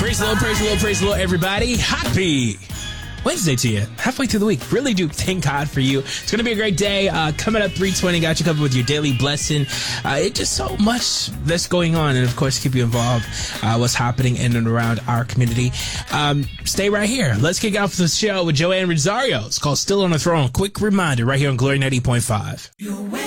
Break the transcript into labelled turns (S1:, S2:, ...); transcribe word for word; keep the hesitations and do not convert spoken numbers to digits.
S1: Praise the Lord, praise the Lord, praise the Lord, everybody. Happy Wednesday to you. Halfway through the week. Really do thank God for you. It's going to be a great day. Uh, coming up three twenty, got you covered with your daily blessing. Uh, it's just so much that's going on. And, of course, keep you involved uh, what's happening in and around our community. Um, stay right here. Let's kick off the show with Joanne Rosario. It's called Still on the Throne. Quick reminder right here on Glory ninety point five.